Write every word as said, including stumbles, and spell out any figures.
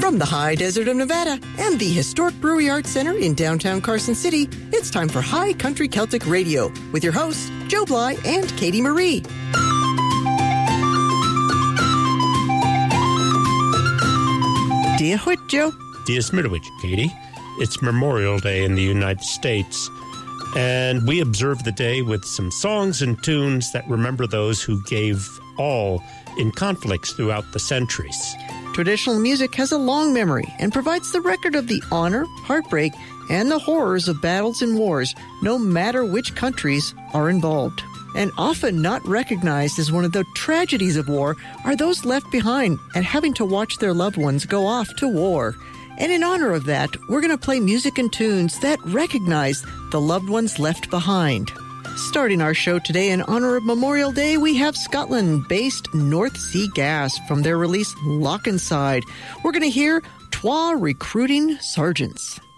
From the high desert of Nevada and the historic Brewery Arts Center in downtown Carson City, it's time for High Country Celtic Radio with your hosts, Joe Bly and Katie Marie. Dia Hwit, Joe. Dia Smidowich, Katie. It's Memorial Day in the United States, and we observe the day with some songs and tunes that remember those who gave all in conflicts throughout the centuries. Traditional music has a long memory and provides the record of the honor, heartbreak, and the horrors of battles and wars, no matter which countries are involved. And often not recognized as one of the tragedies of war are those left behind and having to watch their loved ones go off to war. And in honor of that, we're going to play music and tunes that recognize the loved ones left behind. Starting our show today in honor of Memorial Day, we have Scotland-based North Sea Gas from their release Lock Inside. We're going to hear Twa Recruiting Sergeants.